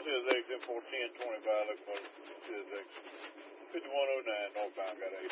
says exit 41025, look for CSX 5109 northbound, got 8.